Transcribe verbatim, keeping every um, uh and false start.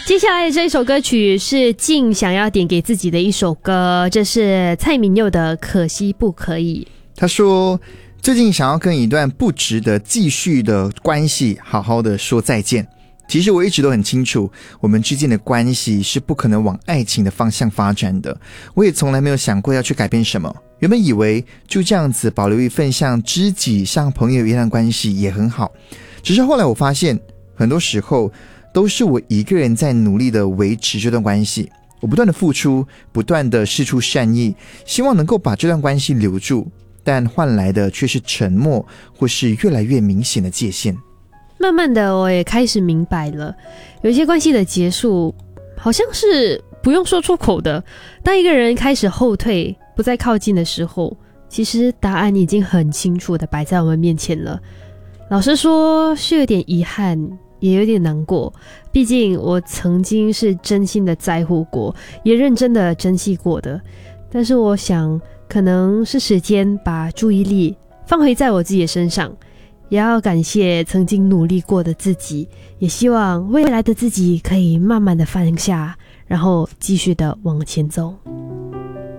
接下来这一首歌曲是静想要点给自己的一首歌，这是蔡旻佑的《可惜不可以》。 他说最近想要跟一段不值得继续的关系好好的说再见。其实我一直都很清楚，我们之间的关系是不可能往爱情的方向发展的，我也从来没有想过要去改变什么。原本以为就这样子保留一份像知己像朋友一样的关系也很好，只是后来我发现很多时候都是我一个人在努力的维持这段关系，我不断的付出，不断的释出善意，希望能够把这段关系留住，但换来的却是沉默或是越来越明显的界限。 慢慢的我也开始明白了，有些关系的结束好像是不用说出口的，当一个人开始后退不再靠近的时候，其实答案已经很清楚的摆在我们面前了。老实说是有点遗憾，也有点难过，毕竟我曾经是真心的在乎过，也认真的珍惜过的。但是我想可能是时间把注意力放回在我自己的身上，也要感谢曾经努力过的自己，也希望未来的自己可以慢慢的放下，然后继续的往前走。